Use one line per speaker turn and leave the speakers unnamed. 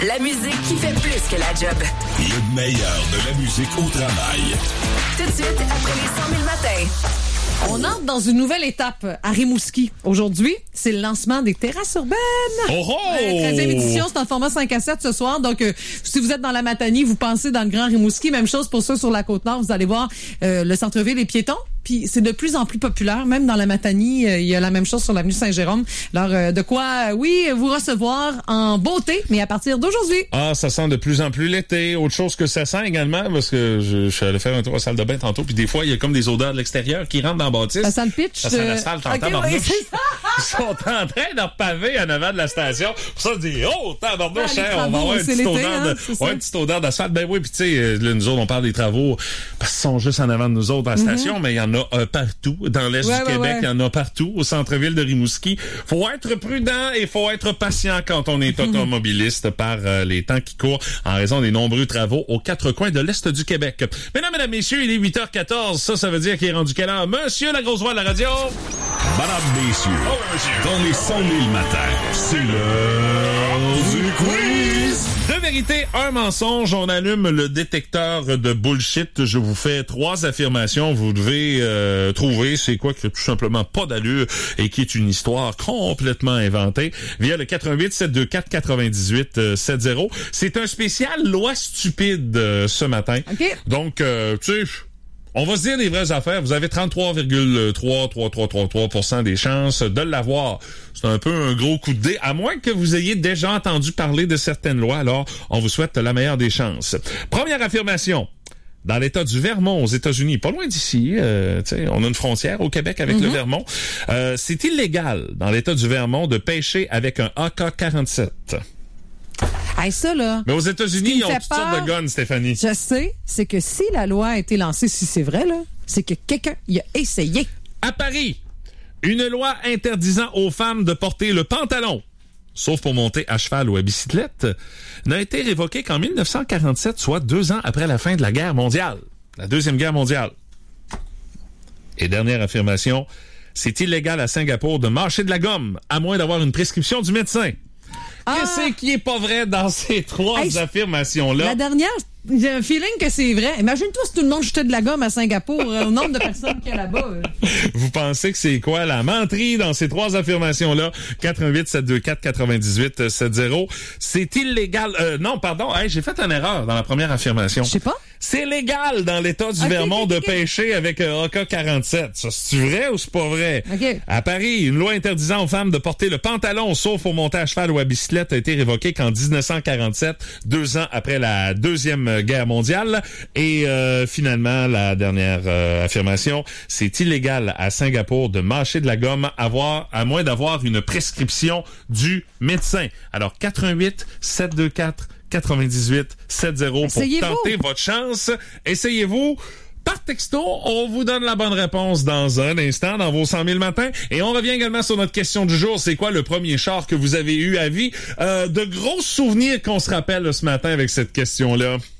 La musique qui fait plus que la job.
Le meilleur de la musique au travail.
Tout de suite, après les 100 000 matins.
On entre dans une nouvelle étape à Rimouski. Aujourd'hui, c'est le lancement des terrasses urbaines.
Oh oh!
13e édition, c'est en format 5 à 7 ce soir. Donc, si vous êtes dans la Matanie, vous pensez dans le Grand Rimouski. Même chose pour ceux sur la Côte-Nord. Vous allez voir le centre-ville et piétons. Puis c'est de plus en plus populaire. Même dans la Matanie, il y a la même chose sur l'avenue Saint-Jérôme. Alors, de quoi, oui, vous recevoir en beauté, mais à partir d'aujourd'hui.
Ah, ça sent de plus en plus l'été. Autre chose que ça sent également, parce que je suis allé faire un tour à la salle de bain tantôt, puis des fois, il y a comme des odeurs de l'extérieur qui rentrent dans la bâtisse.
Ça sent le pitch.
Ça sent l'asphalte en tabarnouche.
Oui, c'est ça.
Ils sont en train de repaver en avant de la station. Pour ça, on dit, oh, tabarnouche,
les
on va avoir une petite odeur
une
petite odeur d'asphalte. Ben oui, puis tu sais, là, nous autres, on parle des travaux, parce qu'ils sont juste en avant de nous autres à la station, mais il y en a partout. Dans l'Est du Québec, il y en a partout. Au centre-ville de Rimouski. Faut être prudent et faut être patient quand on est automobiliste par les temps qui courent en raison des nombreux travaux aux quatre coins de l'Est du Québec. Mesdames, messieurs, il est 8h14. Ça veut dire qu'il est rendu quelle heure? Monsieur la grosse voix de la radio.
Madame, messieurs, dans les 100 000 matins, c'est l'heure du quiz.
Deux vérités, un mensonge. On allume le détecteur de bullshit. Je vous fais 3 affirmations. Vous devez trouver c'est quoi qui a tout simplement pas d'allure et qui est une histoire complètement inventée via le 88-724-98-70. C'est un spécial loi stupide ce matin.
Okay.
Donc, tu sais... On va se dire les vraies affaires. Vous avez 33,3333% des chances de l'avoir. C'est un peu un gros coup de dé, à moins que vous ayez déjà entendu parler de certaines lois. Alors, on vous souhaite la meilleure des chances. Première affirmation. Dans l'État du Vermont, aux États-Unis, pas loin d'ici, on a une frontière au Québec avec le Vermont. C'est illégal dans l'État du Vermont de pêcher avec un AK-47.
Hey, ça, là.
Mais aux États-Unis, ils ont toutes sortes de guns, Stéphanie.
Je sais, c'est que si la loi a été lancée, si c'est vrai, là, c'est que quelqu'un y a essayé.
À Paris, une loi interdisant aux femmes de porter le pantalon, sauf pour monter à cheval ou à bicyclette, n'a été révoquée qu'en 1947, soit 2 ans après la fin de la guerre mondiale. La Deuxième Guerre mondiale. Et dernière affirmation, c'est illégal à Singapour de mâcher de la gomme, à moins d'avoir une prescription du médecin. Qu'est-ce qui est pas vrai dans ces 3 affirmations-là?
La dernière, j'ai un feeling que c'est vrai. Imagine-toi si tout le monde jetait de la gomme à Singapour, au nombre de personnes qu'il y a là-bas.
Vous pensez que c'est quoi la menterie dans ces 3 affirmations-là? 88-724-98-70. C'est illégal. Non, pardon. Hey, j'ai fait une erreur dans la première affirmation.
Je sais pas.
C'est légal dans l'État du Vermont de pêcher avec un AK-47. Ça, c'est vrai ou c'est pas vrai?
Okay.
À Paris, une loi interdisant aux femmes de porter le pantalon, sauf pour monter à cheval ou à bicyclette, a été révoquée qu'en 1947, 2 ans après la Deuxième Guerre mondiale. Et finalement, la dernière affirmation, c'est illégal à Singapour de mâcher de la gomme à moins d'avoir une prescription du médecin. Alors, 88-724-98-70 pour tenter votre chance. Essayez-vous. Par texto, on vous donne la bonne réponse dans un instant, dans vos 100 000 matins. Et on revient également sur notre question du jour. C'est quoi le premier char que vous avez eu à vie? De gros souvenirs qu'on se rappelle ce matin avec cette question-là.